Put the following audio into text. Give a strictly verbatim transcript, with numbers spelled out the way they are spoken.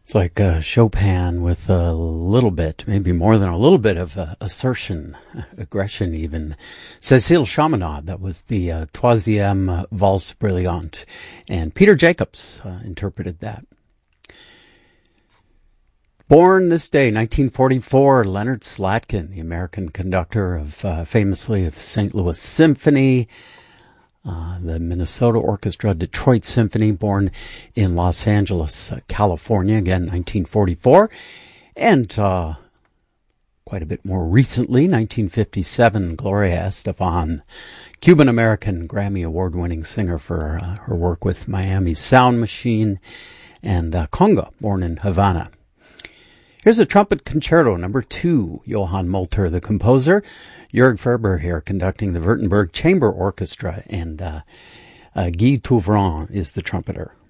It's like uh, Chopin with a little bit, maybe more than a little bit of uh, assertion, aggression even. Cécile Chaminade, that was the uh, Troisième Valse Brillante. And Peter Jacobs uh, interpreted that. Born this day, nineteen forty-four, Leonard Slatkin, the American conductor of uh, famously of Saint Louis Symphony, Uh, the Minnesota Orchestra, Detroit Symphony, born in Los Angeles, uh, California, again, nineteen forty-four. And uh, quite a bit more recently, nineteen fifty-seven, Gloria Estefan, Cuban-American Grammy Award-winning singer for uh, her work with Miami Sound Machine, and uh, Conga, born in Havana. Here's a trumpet concerto, number two, Johann Molter, the composer. Jörg Ferber here conducting the Württemberg Chamber Orchestra, and uh, uh, Guy Touvron is the trumpeter.